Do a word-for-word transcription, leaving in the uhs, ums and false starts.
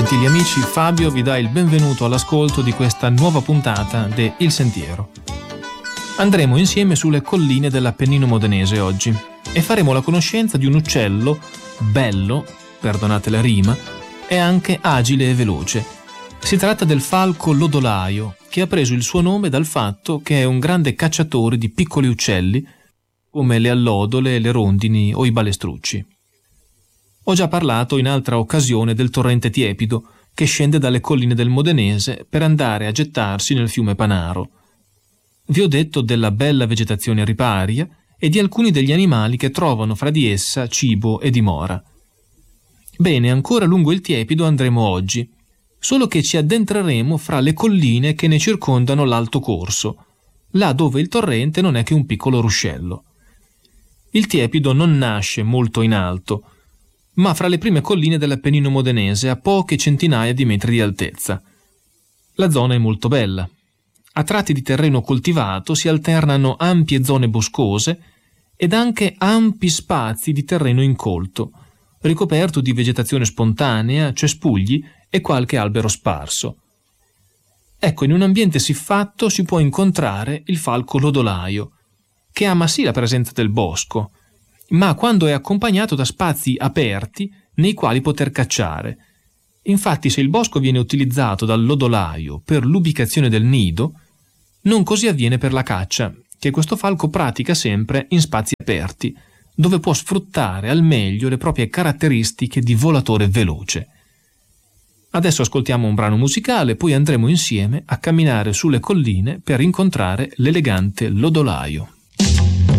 Gentili amici, Fabio vi dà il benvenuto all'ascolto di questa nuova puntata de Il Sentiero. Andremo insieme sulle colline dell'Appennino modenese oggi e faremo la conoscenza di un uccello bello, perdonate la rima, e anche agile e veloce. Si tratta del falco lodolaio, che ha preso il suo nome dal fatto che è un grande cacciatore di piccoli uccelli, come le allodole, le rondini o i balestrucci. Ho già parlato in altra occasione del torrente tiepido, che scende dalle colline del Modenese per andare a gettarsi nel fiume Panaro. Vi ho detto della bella vegetazione riparia e di alcuni degli animali che trovano fra di essa cibo e dimora. Bene, ancora lungo il tiepido andremo oggi, solo che ci addentreremo fra le colline che ne circondano l'Alto Corso, là dove il torrente non è che un piccolo ruscello. Il tiepido non nasce molto in alto, ma fra le prime colline dell'Appennino modenese a poche centinaia di metri di altezza. La zona è molto bella. A tratti di terreno coltivato si alternano ampie zone boscose ed anche ampi spazi di terreno incolto, ricoperto di vegetazione spontanea, cespugli e qualche albero sparso. Ecco, in un ambiente siffatto si può incontrare il falco lodolaio, che ama sì la presenza del bosco, ma quando è accompagnato da spazi aperti nei quali poter cacciare. Infatti, se il bosco viene utilizzato dal lodolaio per l'ubicazione del nido, non così avviene per la caccia, che questo falco pratica sempre in spazi aperti, dove può sfruttare al meglio le proprie caratteristiche di volatore veloce. Adesso ascoltiamo un brano musicale, poi andremo insieme a camminare sulle colline per incontrare l'elegante lodolaio.